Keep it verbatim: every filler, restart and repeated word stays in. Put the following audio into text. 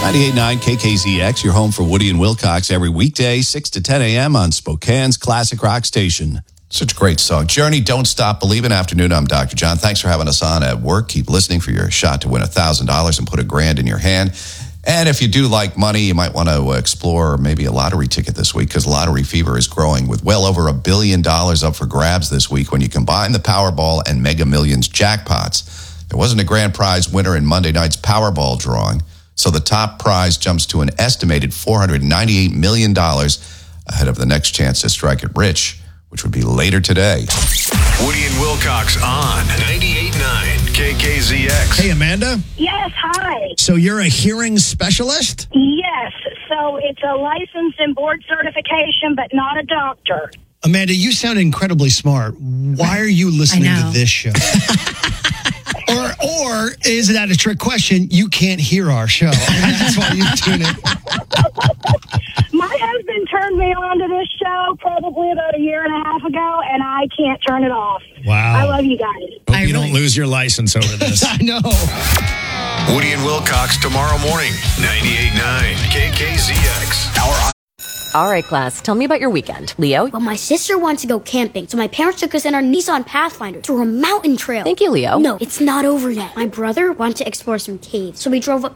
ninety-eight point nine K K Z X, your home for Woody and Wilcox every weekday, six to ten a.m. on Spokane's Classic Rock Station. Such a great song. Journey, Don't Stop Believing. Afternoon, I'm Doctor John. Thanks for having us on at work. Keep listening for your shot to win one thousand dollars and put a grand in your hand. And if you do like money, you might want to explore maybe a lottery ticket this week, because lottery fever is growing with well over a billion dollars up for grabs this week when you combine the Powerball and Mega Millions jackpots. There wasn't a grand prize winner in Monday night's Powerball drawing, so the top prize jumps to an estimated four hundred ninety-eight million dollars ahead of the next chance to strike it rich, which would be later today. Woody and Wilcox on ninety-eight point nine K K Z X. Hey, Amanda. Yes, hi. So you're a hearing specialist? Yes, so it's a license and board certification, but not a doctor. Amanda, you sound incredibly smart. Why are you listening to this show? or, or is that a trick question? You can't hear our show. That's why you tune in. My husband turned me on to this show probably about a year and a half ago, and I can't turn it off. Wow. I love you guys. Hope I you really- don't lose your license over this. I know. Woody and Wilcox tomorrow morning, ninety-eight point nine K K Z X. Our All right, class, tell me about your weekend. Leo? Well, my sister wanted to go camping, so my parents took us in our Nissan Pathfinder to a mountain trail. Thank you, Leo. No, it's not over yet. My brother wanted to explore some caves, so we drove up